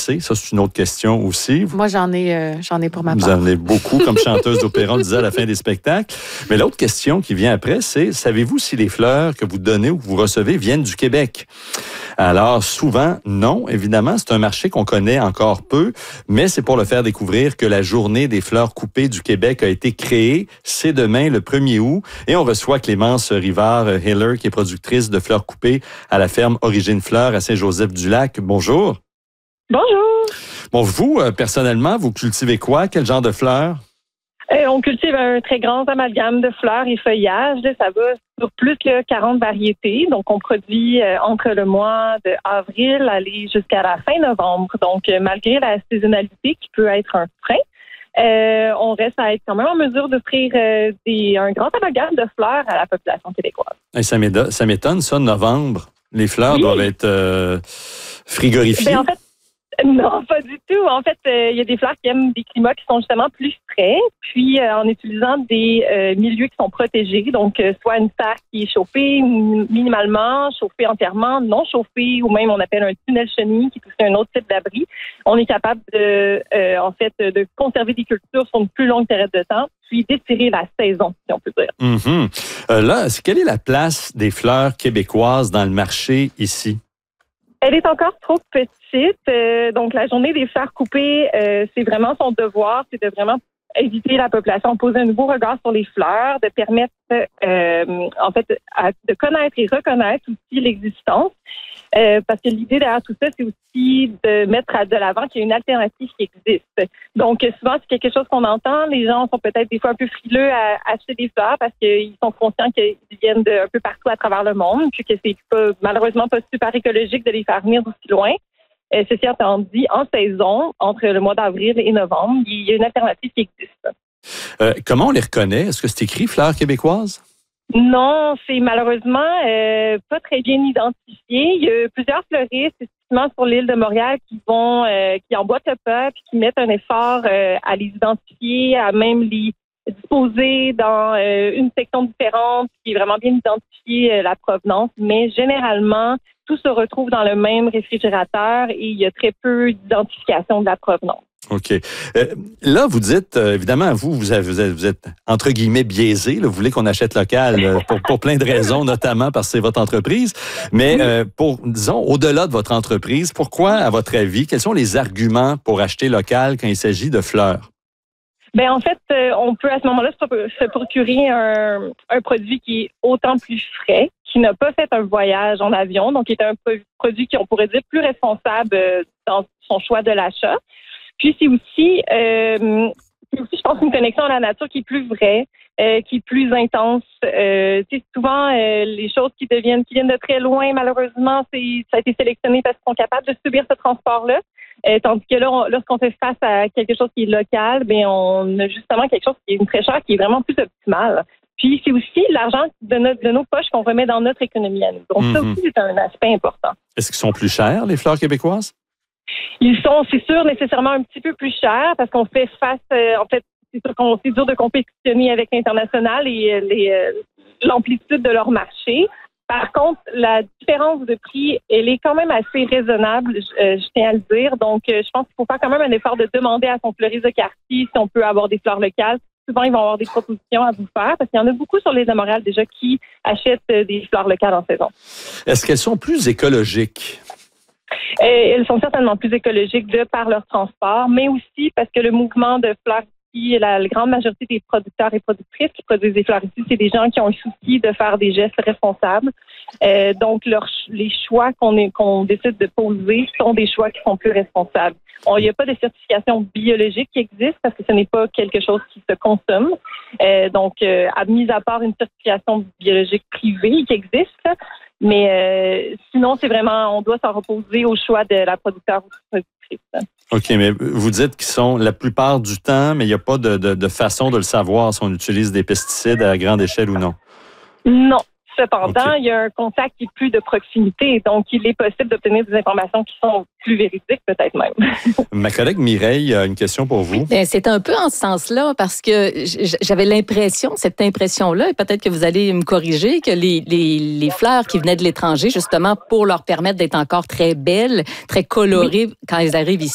assez? Ça, c'est une autre question aussi. Moi, j'en ai pour ma part. Vous en avez beaucoup, comme chanteuse d'opéra, on le disait à la fin des spectacles. Mais l'autre question qui vient après, c'est, savez-vous si les fleurs que vous donnez ou que vous recevez viennent du Québec? Alors, souvent, non, évidemment. C'est un marché qu'on connaît encore peu, mais c'est pour le faire découvrir que la Journée des fleurs coupées du Québec a été créée. C'est demain, le 1er août. Et on reçoit Clémence Rivard-Hiller, qui est productrice de fleurs coupées à la ferme Origine Fleurs à Saint-Joseph-du-Lac. Bonjour. Bonjour. Bon, vous, personnellement, vous cultivez quoi? Quel genre de fleurs? On cultive un très grand amalgame de fleurs et feuillages. Ça va sur plus de 40 variétés. Donc, on produit entre le mois d'avril aller jusqu'à la fin novembre. Donc, malgré la saisonnalité qui peut être un frein, on reste à être quand même en mesure d'offrir un grand amalgame de fleurs à la population québécoise. Et ça m'étonne, ça, novembre. Les fleurs doivent être frigorifiées. En fait, non, pas du tout. En fait, il y a des fleurs qui aiment des climats qui sont justement plus frais, puis en utilisant des milieux qui sont protégés, donc soit une serre qui est chauffée minimalement, chauffée entièrement, non chauffée, ou même on appelle un tunnel chenille, qui est aussi un autre type d'abri. On est capable de conserver des cultures sur une plus longue période de temps, puis d'étirer la saison, si on peut dire. Mm-hmm. Là, quelle est la place des fleurs québécoises dans le marché ici? Elle est encore trop petite. Donc, la Journée des fleurs coupées, c'est vraiment son devoir, c'est de vraiment inviter la population à poser un nouveau regard sur les fleurs, de permettre, de connaître et reconnaître aussi l'existence. Parce que l'idée derrière tout ça, c'est aussi de mettre de l'avant qu'il y a une alternative qui existe. Donc, souvent, c'est quelque chose qu'on entend. Les gens sont peut-être des fois un peu frileux à acheter des fleurs parce qu'ils sont conscients qu'ils viennent d'un peu partout à travers le monde, puis que c'est malheureusement pas super écologique de les faire venir d'aussi loin. Ceci étant dit, en saison, entre le mois d'avril et novembre, il y a une alternative qui existe. Comment on les reconnaît? Est-ce que c'est écrit fleurs québécoises? Non, c'est malheureusement pas très bien identifié. Il y a plusieurs fleuristes, spécifiquement sur l'île de Montréal, qui emboîtent le pas puis qui mettent un effort à les identifier, à même les disposer dans une section différente, qui est vraiment bien identifier la provenance. Mais généralement, tout se retrouve dans le même réfrigérateur et il y a très peu d'identification de la provenance. OK. Là, vous dites, évidemment, vous êtes, entre guillemets, biaisé. Là, vous voulez qu'on achète local pour plein de raisons, notamment parce que c'est votre entreprise. Mais disons, au-delà de votre entreprise, pourquoi, à votre avis, quels sont les arguments pour acheter local quand il s'agit de fleurs? Ben en fait, on peut à ce moment-là se procurer un produit qui est autant plus frais, qui n'a pas fait un voyage en avion, donc qui est un produit qui, on pourrait dire, plus responsable dans son choix de l'achat. Puis c'est aussi, je pense, une connexion à la nature qui est plus vraie, qui est plus intense. Souvent, les choses qui viennent de très loin, malheureusement, ça a été sélectionné parce qu'ils sont capables de subir ce transport-là. Tandis que là, lorsqu'on fait face à quelque chose qui est local, ben on a justement quelque chose qui est une fraîcheur qui est vraiment plus optimale. Puis c'est aussi l'argent de nos poches qu'on remet dans notre économie à nous. Donc ça aussi, c'est un aspect important. Est-ce qu'ils sont plus chers, les fleurs québécoises? Ils sont, c'est sûr, nécessairement un petit peu plus chers parce qu'on fait face, c'est sûr c'est dur de compétitionner avec l'international et l'amplitude de leur marché. Par contre, la différence de prix, elle est quand même assez raisonnable, je tiens à le dire. Donc, je pense qu'il faut faire quand même un effort de demander à son fleuriste de quartier si on peut avoir des fleurs locales. Souvent, ils vont avoir des propositions à vous faire parce qu'il y en a beaucoup sur l'île de Montréal déjà qui achètent des fleurs locales en saison. Est-ce qu'elles sont plus écologiques? Elles sont certainement plus écologiques de par leur transport, mais aussi parce que le mouvement de fleurs ici, la grande majorité des producteurs et productrices qui produisent des fleurs ici, c'est des gens qui ont le souci de faire des gestes responsables. Donc, les choix qu'on décide de poser sont des choix qui sont plus responsables. Il n'y a pas de certification biologique qui existe parce que ce n'est pas quelque chose qui se consomme. Mis à part une certification biologique privée qui existe, mais sinon, c'est vraiment, on doit s'en reposer au choix de la producteur ou productrice. OK, mais vous dites qu'ils sont la plupart du temps, mais il n'y a pas de façon de le savoir si on utilise des pesticides à grande échelle ou non? Non. Cependant, il y a un contact qui est plus de proximité, donc il est possible d'obtenir des informations qui sont plus véridiques, peut-être même. Ma collègue Mireille a une question pour vous. C'est un peu en ce sens-là, parce que j'avais cette impression-là, et peut-être que vous allez me corriger, que les fleurs qui venaient de l'étranger, justement, pour leur permettre d'être encore très belles, très colorées quand elles arrivent ici,